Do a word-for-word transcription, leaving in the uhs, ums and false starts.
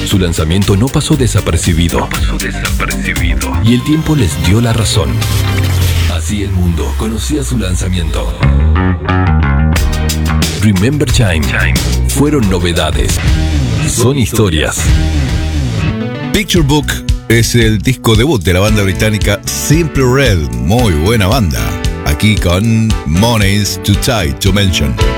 Su lanzamiento no pasó desapercibido. No pasó desapercibido. Y el tiempo les dio la razón. Así el mundo conocía su lanzamiento. Remember Time. Fueron novedades. Son historias. Picture Book es el disco debut de la banda británica Simply Red. Muy buena banda. Aquí con Money's Too Tight to Mention.